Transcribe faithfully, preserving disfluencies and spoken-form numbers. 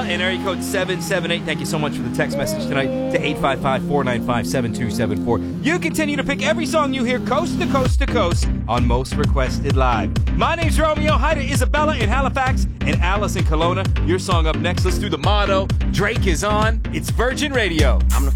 Isabella in area code seven seven eight. Thank you so much for the text message tonight to eight five five, four nine five, seven two seven four. You continue to pick every song you hear coast to coast to coast on Most Requested Live. My name's Romeo. Hi to Isabella in Halifax and Alice in Kelowna. Your song up next. Let's do the motto. Drake is on. It's Virgin Radio. I'm the